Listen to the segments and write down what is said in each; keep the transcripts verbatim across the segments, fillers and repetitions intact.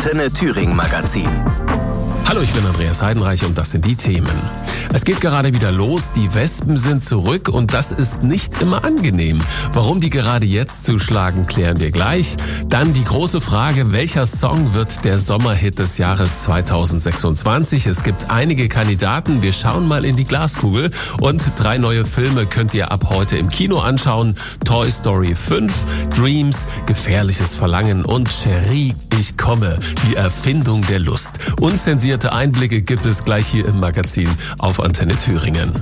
Antenne Thüringen Magazin. Hallo, ich bin Andreas Heidenreich und das sind die Themen. Es geht gerade wieder los, die Wespen sind zurück und das ist nicht immer angenehm. Warum die gerade jetzt zuschlagen, klären wir gleich. Dann die große Frage, welcher Song wird der Sommerhit des Jahres zweitausendsechsundzwanzig? Es gibt einige Kandidaten, wir schauen mal in die Glaskugel und drei neue Filme könnt ihr ab heute im Kino anschauen. Toy Story fünf, Dreams, Gefährliches Verlangen und Cherie, ich komme, die Erfindung der Lust. Unzensierte Einblicke gibt es gleich hier im Magazin auf Antenne Thüringen.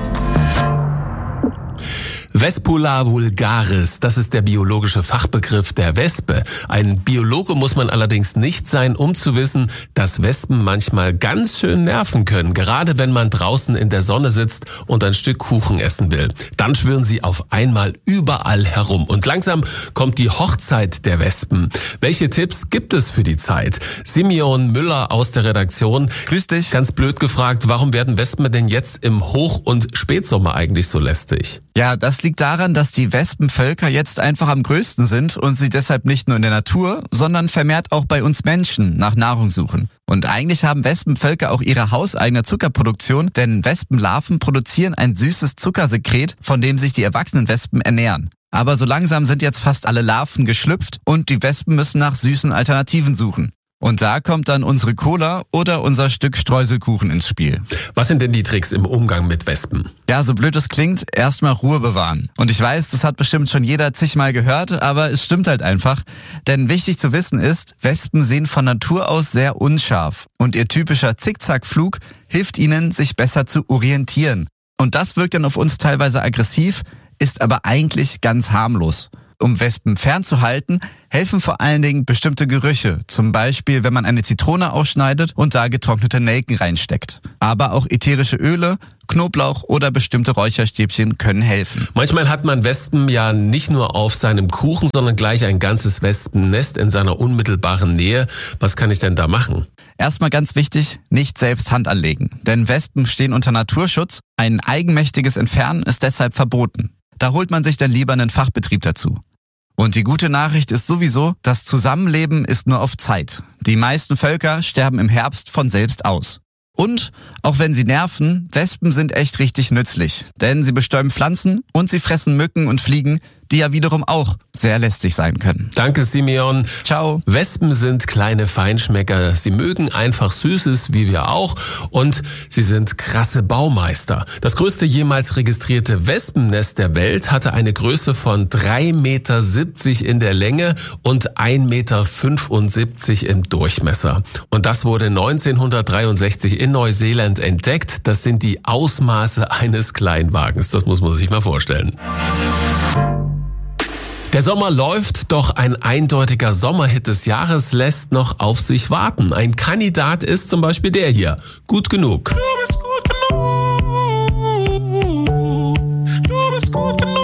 Vespula vulgaris, das ist der biologische Fachbegriff der Wespe. Ein Biologe muss man allerdings nicht sein, um zu wissen, dass Wespen manchmal ganz schön nerven können. Gerade wenn man draußen in der Sonne sitzt und ein Stück Kuchen essen will. Dann schwirren sie auf einmal überall herum. Und langsam kommt die Hochzeit der Wespen. Welche Tipps gibt es für die Zeit? Simeon Müller aus der Redaktion. Grüß dich. Ganz blöd gefragt, warum werden Wespen denn jetzt im Hoch- und Spätsommer eigentlich so lästig? Ja, das liegt daran, dass die Wespenvölker jetzt einfach am größten sind und sie deshalb nicht nur in der Natur, sondern vermehrt auch bei uns Menschen nach Nahrung suchen. Und eigentlich haben Wespenvölker auch ihre hauseigene Zuckerproduktion, denn Wespenlarven produzieren ein süßes Zuckersekret, von dem sich die erwachsenen Wespen ernähren. Aber so langsam sind jetzt fast alle Larven geschlüpft und die Wespen müssen nach süßen Alternativen suchen. Und da kommt dann unsere Cola oder unser Stück Streuselkuchen ins Spiel. Was sind denn die Tricks im Umgang mit Wespen? Ja, so blöd es klingt, erstmal Ruhe bewahren. Und ich weiß, das hat bestimmt schon jeder zigmal gehört, aber es stimmt halt einfach. Denn wichtig zu wissen ist, Wespen sehen von Natur aus sehr unscharf. Und ihr typischer Zickzackflug hilft ihnen, sich besser zu orientieren. Und das wirkt dann auf uns teilweise aggressiv, ist aber eigentlich ganz harmlos. Um Wespen fernzuhalten, helfen vor allen Dingen bestimmte Gerüche. Zum Beispiel, wenn man eine Zitrone ausschneidet und da getrocknete Nelken reinsteckt. Aber auch ätherische Öle, Knoblauch oder bestimmte Räucherstäbchen können helfen. Manchmal hat man Wespen ja nicht nur auf seinem Kuchen, sondern gleich ein ganzes Wespennest in seiner unmittelbaren Nähe. Was kann ich denn da machen? Erstmal ganz wichtig, nicht selbst Hand anlegen. Denn Wespen stehen unter Naturschutz. Ein eigenmächtiges Entfernen ist deshalb verboten. Da holt man sich dann lieber einen Fachbetrieb dazu. Und die gute Nachricht ist sowieso, das Zusammenleben ist nur auf Zeit. Die meisten Völker sterben im Herbst von selbst aus. Und, auch wenn sie nerven, Wespen sind echt richtig nützlich. Denn sie bestäuben Pflanzen und sie fressen Mücken und Fliegen, die ja wiederum auch sehr lästig sein können. Danke, Simeon. Ciao. Wespen sind kleine Feinschmecker. Sie mögen einfach Süßes, wie wir auch. Und sie sind krasse Baumeister. Das größte jemals registrierte Wespennest der Welt hatte eine Größe von drei Meter siebzig in der Länge und ein Meter fünfundsiebzig im Durchmesser. Und das wurde neunzehnhundertdreiundsechzig in Neuseeland entdeckt. Das sind die Ausmaße eines Kleinwagens. Das muss man sich mal vorstellen. Der Sommer läuft, doch ein eindeutiger Sommerhit des Jahres lässt noch auf sich warten. Ein Kandidat ist zum Beispiel der hier. Gut genug. Du bist gut genug. Du bist gut genug.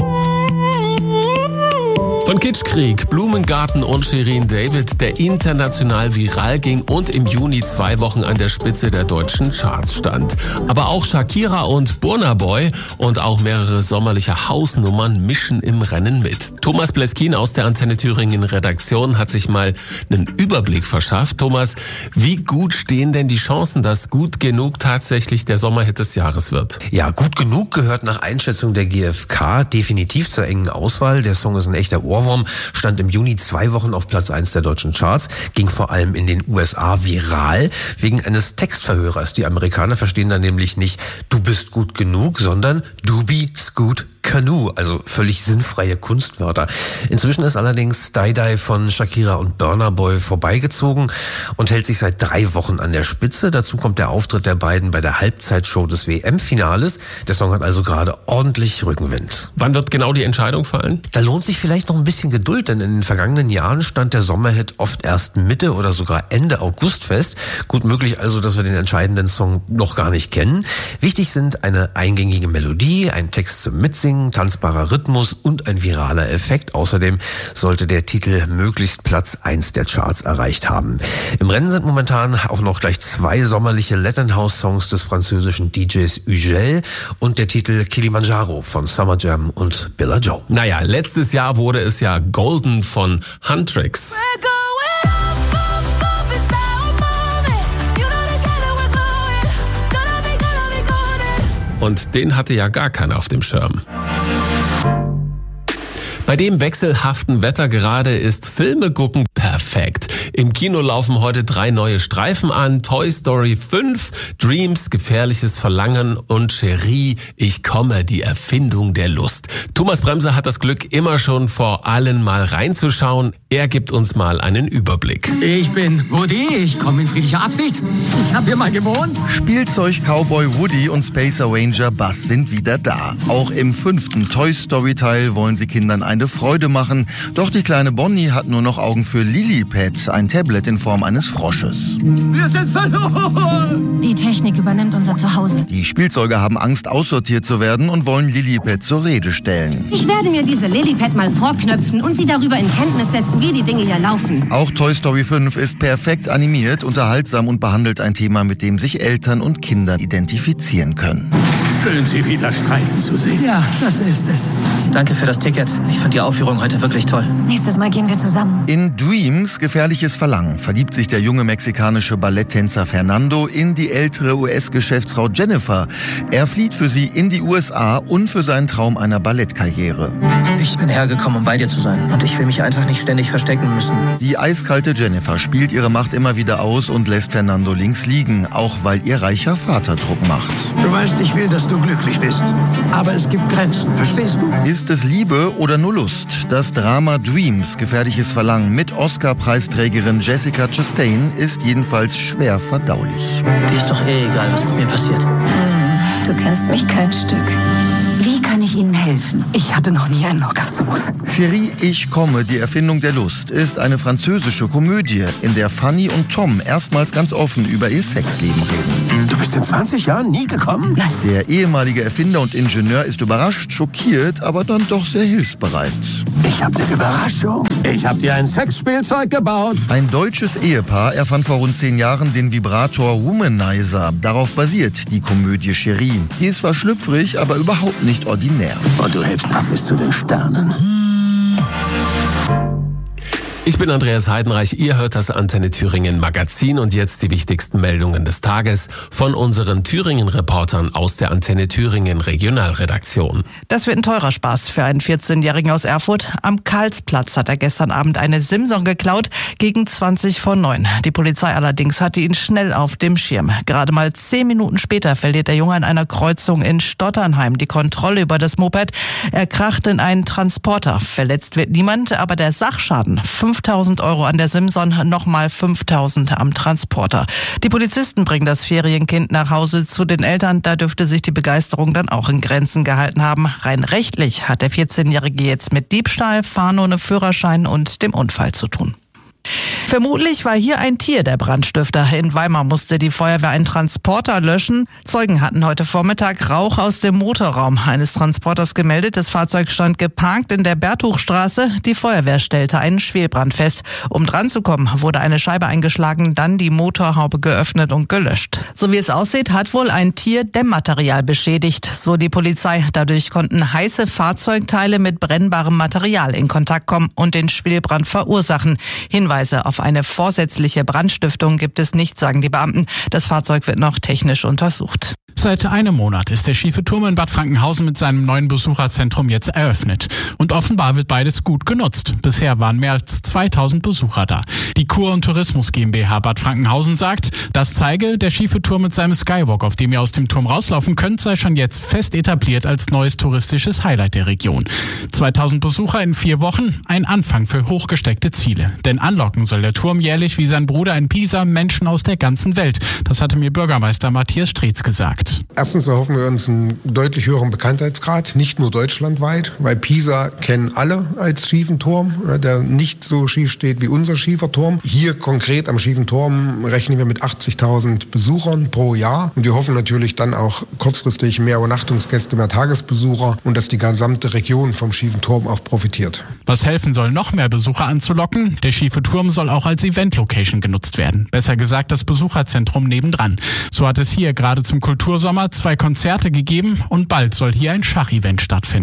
Von Kitschkrieg, Blumengarten und Shirin David, der international viral ging und im Juni zwei Wochen an der Spitze der deutschen Charts stand. Aber auch Shakira und Burna Boy und auch mehrere sommerliche Hausnummern mischen im Rennen mit. Thomas Bleskin aus der Antenne Thüringen Redaktion hat sich mal einen Überblick verschafft. Thomas, wie gut stehen denn die Chancen, dass Gut genug tatsächlich der Sommerhit des Jahres wird? Ja, Gut genug gehört nach Einschätzung der G F K definitiv zur engen Auswahl. Der Song ist ein echter Ohrwurm, stand im Juni zwei Wochen auf Platz eins der deutschen Charts, ging vor allem in den U S A viral wegen eines Textverhörers. Die Amerikaner verstehen da nämlich nicht, du bist gut genug, sondern du bist gut Canoe, also völlig sinnfreie Kunstwörter. Inzwischen ist allerdings Die Die von Shakira und Burna Boy vorbeigezogen und hält sich seit drei Wochen an der Spitze. Dazu kommt der Auftritt der beiden bei der Halbzeitshow des W M-Finales. Der Song hat also gerade ordentlich Rückenwind. Wann wird genau die Entscheidung fallen? Da lohnt sich vielleicht noch ein bisschen Geduld, denn in den vergangenen Jahren stand der Sommerhit oft erst Mitte oder sogar Ende August fest. Gut möglich also, dass wir den entscheidenden Song noch gar nicht kennen. Wichtig sind eine eingängige Melodie, ein Text zum Mitsingen, tanzbarer Rhythmus und ein viraler Effekt. Außerdem sollte der Titel möglichst Platz eins der Charts erreicht haben. Im Rennen sind momentan auch noch gleich zwei sommerliche Latin House Songs des französischen D Js Ugel und der Titel Kilimanjaro von Summer Jam und Billa Joe. Naja, letztes Jahr wurde es ja Golden von Huntrix. We're going up, up, up, und den hatte ja gar keiner auf dem Schirm. Bei dem wechselhaften Wetter gerade ist Filme gucken perfekt. Im Kino laufen heute drei neue Streifen an. Toy Story fünf, Dreams, gefährliches Verlangen und Cherie, ich komme, die Erfindung der Lust. Thomas Bremser hat das Glück, immer schon vor allen mal reinzuschauen. Er gibt uns mal einen Überblick. Ich bin Woody, ich komme in friedlicher Absicht. Ich habe hier mal gewohnt. Spielzeug-Cowboy Woody und Space Ranger Buzz sind wieder da. Auch im fünften Toy Story Teil wollen sie Kindern eine Freude machen. Doch die kleine Bonnie hat nur noch Augen für Lilliput, ein Tablet in Form eines Frosches. Wir sind verloren! Die Technik übernimmt unser Zuhause. Die Spielzeuge haben Angst, aussortiert zu werden und wollen Lilliput zur Rede stellen. Ich werde mir diese Lilliput mal vorknöpfen und sie darüber in Kenntnis setzen, wie die Dinge hier laufen. Auch Toy Story fünf ist perfekt animiert, unterhaltsam und behandelt ein Thema, mit dem sich Eltern und Kinder identifizieren können. Schön, Sie wieder streiten zu sehen. Ja, das ist es. Danke für das Ticket. Ich fand die Aufführung heute wirklich toll. Nächstes Mal gehen wir zusammen. In Dreams, gefährliches Verlangen, verliebt sich der junge mexikanische Balletttänzer Fernando in die ältere U S-Geschäftsfrau Jennifer. Er flieht für sie in die U S A und für seinen Traum einer Ballettkarriere. Ich bin hergekommen, um bei dir zu sein. Und ich will mich einfach nicht ständig verstecken müssen. Die eiskalte Jennifer spielt ihre Macht immer wieder aus und lässt Fernando links liegen, auch weil ihr reicher Vater Druck macht. Du weißt, ich will, dass du glücklich bist. Aber es gibt Grenzen, verstehst du? Ist es Liebe oder nur Lust? Das Drama Dreams, gefährliches Verlangen mit Oscar-Preisträgerin Jessica Chastain ist jedenfalls schwer verdaulich. Dir ist doch eh egal, was mit mir passiert. Du kennst mich kein Stück. Wie kann ich Ihnen helfen? Ich hatte noch nie einen Orgasmus. Cherie, ich komme, die Erfindung der Lust ist eine französische Komödie, in der Fanny und Tom erstmals ganz offen über ihr Sexleben reden. Du bist in zwanzig Jahren nie gekommen? Nein. Der ehemalige Erfinder und Ingenieur ist überrascht, schockiert, aber dann doch sehr hilfsbereit. Ich hab dir Überraschung. Ich hab dir ein Sexspielzeug gebaut. Ein deutsches Ehepaar erfand vor rund zehn Jahren den Vibrator Womanizer. Darauf basiert die Komödie Cherie. Die ist zwar schlüpfrig, aber überhaupt nicht ordinär. Und du hebst ab bis zu den Sternen. Ich bin Andreas Heidenreich, ihr hört das Antenne Thüringen Magazin und jetzt die wichtigsten Meldungen des Tages von unseren Thüringen-Reportern aus der Antenne Thüringen Regionalredaktion. Das wird ein teurer Spaß für einen vierzehnjährigen aus Erfurt. Am Karlsplatz hat er gestern Abend eine Simson geklaut, gegen zwanzig vor neun. Die Polizei allerdings hatte ihn schnell auf dem Schirm. Gerade mal zehn Minuten später verliert der Junge an einer Kreuzung in Stotternheim die Kontrolle über das Moped. Er kracht in einen Transporter. Verletzt wird niemand, aber der Sachschaden, fünftausend Euro an der Simson, nochmal fünftausend am Transporter. Die Polizisten bringen das Ferienkind nach Hause zu den Eltern. Da dürfte sich die Begeisterung dann auch in Grenzen gehalten haben. Rein rechtlich hat der vierzehnjährige jetzt mit Diebstahl, Fahren ohne Führerschein und dem Unfall zu tun. Vermutlich war hier ein Tier der Brandstifter. In Weimar musste die Feuerwehr einen Transporter löschen. Zeugen hatten heute Vormittag Rauch aus dem Motorraum eines Transporters gemeldet. Das Fahrzeug stand geparkt in der Bertuchstraße. Die Feuerwehr stellte einen Schwelbrand fest. Um dran zu kommen, wurde eine Scheibe eingeschlagen, dann die Motorhaube geöffnet und gelöscht. So wie es aussieht, hat wohl ein Tier Dämmmaterial beschädigt, so die Polizei. Dadurch konnten heiße Fahrzeugteile mit brennbarem Material in Kontakt kommen und den Schwelbrand verursachen. Hinweise auf eine vorsätzliche Brandstiftung gibt es nicht, sagen die Beamten. Das Fahrzeug wird noch technisch untersucht. Seit einem Monat ist der Schiefe Turm in Bad Frankenhausen mit seinem neuen Besucherzentrum jetzt eröffnet. Und offenbar wird beides gut genutzt. Bisher waren mehr als zweitausend Besucher da. Die Kur- und Tourismus GmbH Bad Frankenhausen sagt, das zeige, der Schiefe Turm mit seinem Skywalk, auf dem ihr aus dem Turm rauslaufen könnt, sei schon jetzt fest etabliert als neues touristisches Highlight der Region. zweitausend Besucher in vier Wochen, ein Anfang für hochgesteckte Ziele. Denn anlocken soll der Turm jährlich wie sein Bruder in Pisa Menschen aus der ganzen Welt. Das hatte mir Bürgermeister Matthias Streetz gesagt. Erstens erhoffen wir uns einen deutlich höheren Bekanntheitsgrad, nicht nur deutschlandweit, weil Pisa kennen alle als schiefen Turm, der nicht so schief steht wie unser schiefer Turm. Hier konkret am schiefen Turm rechnen wir mit achtzigtausend Besuchern pro Jahr und wir hoffen natürlich dann auch kurzfristig mehr Übernachtungsgäste, mehr Tagesbesucher und dass die gesamte Region vom schiefen Turm auch profitiert. Was helfen soll, noch mehr Besucher anzulocken? Der schiefe Turm soll auch als Event-Location genutzt werden. Besser gesagt das Besucherzentrum nebendran. So hat es hier gerade zum Kultursommer zwei Konzerte gegeben und bald soll hier ein Schachevent stattfinden.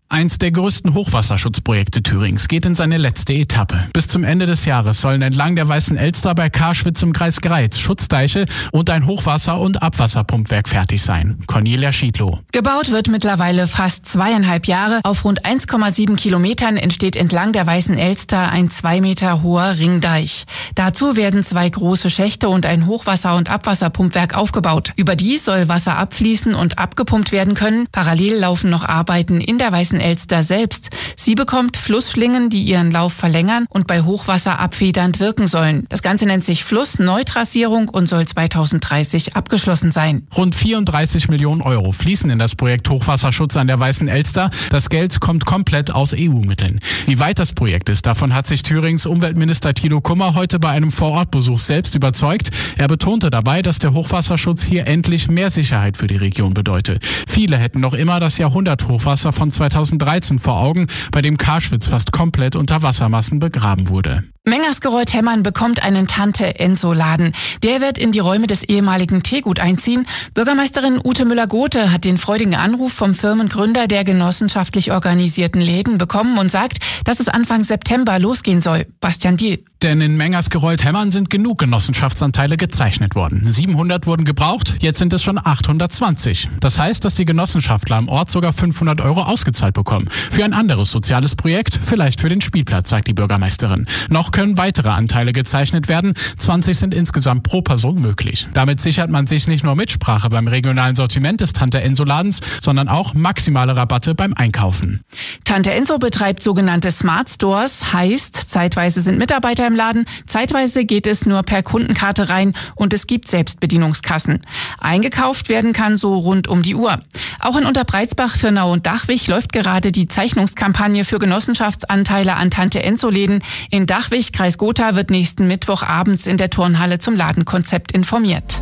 Eins der größten Hochwasserschutzprojekte Thürings geht in seine letzte Etappe. Bis zum Ende des Jahres sollen entlang der Weißen Elster bei Karschwitz im Kreis Greiz Schutzdeiche und ein Hochwasser- und Abwasserpumpwerk fertig sein. Cornelia Schiedlow. Gebaut wird mittlerweile fast zweieinhalb Jahre. Auf rund eins Komma sieben Kilometern entsteht entlang der Weißen Elster ein zwei Meter hoher Ringdeich. Dazu werden zwei große Schächte und ein Hochwasser- und Abwasserpumpwerk aufgebaut. Überdies soll Wasser abfließen und abgepumpt werden können. Parallel laufen noch Arbeiten in der Weißen Elster selbst. Sie bekommt Flussschlingen, die ihren Lauf verlängern und bei Hochwasser abfedernd wirken sollen. Das Ganze nennt sich Flussneutrassierung und soll zweitausenddreißig abgeschlossen sein. Rund vierunddreißig Millionen Euro fließen in das Projekt Hochwasserschutz an der Weißen Elster. Das Geld kommt komplett aus E U-Mitteln. Wie weit das Projekt ist, davon hat sich Thürings Umweltminister Thilo Kummer heute bei einem Vorortbesuch selbst überzeugt. Er betonte dabei, dass der Hochwasserschutz hier endlich mehr Sicherheit für die Region bedeutet. Viele hätten noch immer das Jahrhunderthochwasser von zweitausenddreizehn vor Augen, bei dem Karschwitz fast komplett unter Wassermassen begraben wurde. Mengersgereuth-Hemmern bekommt einen Tante-Enso-Laden. Der wird in die Räume des ehemaligen Teegut einziehen. Bürgermeisterin Ute Müller-Gothe hat den freudigen Anruf vom Firmengründer der genossenschaftlich organisierten Läden bekommen und sagt, dass es Anfang September losgehen soll. Bastian Diel. Denn in Mengersgereuth-Hemmern sind genug Genossenschaftsanteile gezeichnet worden. siebenhundert wurden gebraucht, jetzt sind es schon achthundertzwanzig. Das heißt, dass die Genossenschaftler am Ort sogar fünfhundert Euro ausgezahlt bekommen. Für ein anderes soziales Projekt, vielleicht für den Spielplatz, sagt die Bürgermeisterin. Noch können weitere Anteile gezeichnet werden. zwanzig sind insgesamt pro Person möglich. Damit sichert man sich nicht nur Mitsprache beim regionalen Sortiment des Tante-Enso-Ladens, sondern auch maximale Rabatte beim Einkaufen. Tante Enso betreibt sogenannte Smart Stores, heißt, zeitweise sind Mitarbeiter im Laden, zeitweise geht es nur per Kundenkarte rein und es gibt Selbstbedienungskassen. Eingekauft werden kann so rund um die Uhr. Auch in Unterbreizbach, Fürnau und Dachwig läuft gerade die Zeichnungskampagne für Genossenschaftsanteile an Tante-Enso-Läden. In Dachwig, Kreis Gotha, wird nächsten Mittwoch abends in der Turnhalle zum Ladenkonzept informiert.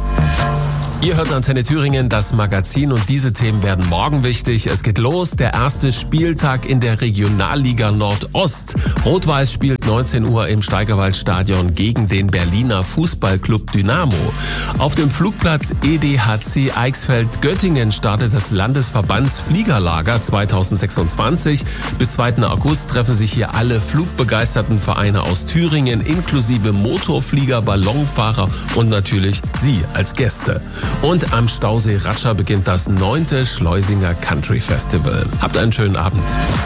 Ihr hört Antenne Thüringen, das Magazin, und diese Themen werden morgen wichtig. Es geht los, der erste Spieltag in der Regionalliga Nordost. Rot-Weiß spielt neunzehn Uhr im Steigerwaldstadion gegen den Berliner Fußballclub Dynamo. Auf dem Flugplatz E D H C Eichsfeld-Göttingen startet das Landesverbandsfliegerlager zweitausendsechsundzwanzig. Bis zweiten August treffen sich hier alle flugbegeisterten Vereine aus Thüringen, inklusive Motorflieger, Ballonfahrer und natürlich Sie als Gäste. Und am Stausee Ratscha beginnt das neunte Schleusinger Country Festival. Habt einen schönen Abend.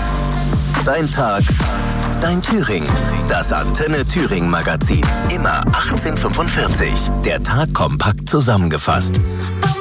Dein Tag, dein Thüringen. Das Antenne Thüringen Magazin. Immer achtzehn Uhr fünfundvierzig. Der Tag kompakt zusammengefasst.